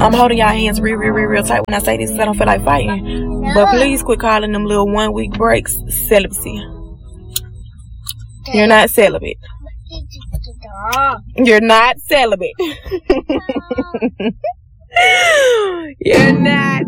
I'm holding y'all hands real tight when I say this because I don't feel like fighting. But please quit calling them little 1 week breaks celibacy. You're not celibate. You're not celibate. You're not